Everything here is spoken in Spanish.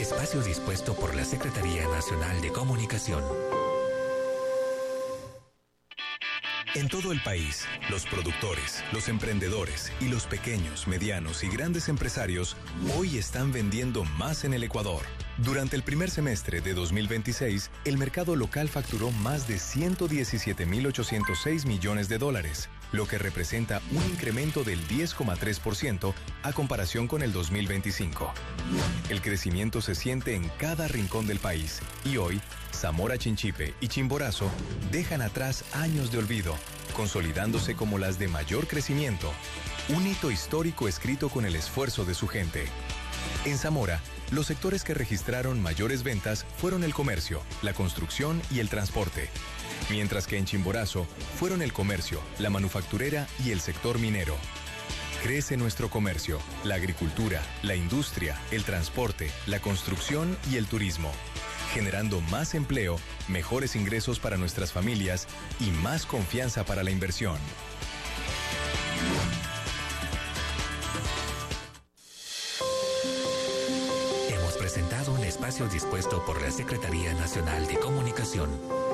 Espacio dispuesto por la Secretaría Nacional de Comunicación. En todo el país, los productores, los emprendedores y los pequeños, medianos y grandes empresarios hoy están vendiendo más en el Ecuador. Durante el primer semestre de 2026, el mercado local facturó más de 117.806 millones de dólares, lo que representa un incremento del 10,3% a comparación con el 2025. El crecimiento se siente en cada rincón del país y hoy, Zamora Chinchipe y Chimborazo dejan atrás años de olvido, consolidándose como las de mayor crecimiento, un hito histórico escrito con el esfuerzo de su gente. En Zamora, los sectores que registraron mayores ventas fueron el comercio, la construcción y el transporte, mientras que en Chimborazo fueron el comercio, la manufacturera y el sector minero. Crece nuestro comercio, la agricultura, la industria, el transporte, la construcción y el turismo, generando más empleo, mejores ingresos para nuestras familias y más confianza para la inversión. Hemos presentado un espacio dispuesto por la Secretaría Nacional de Comunicación.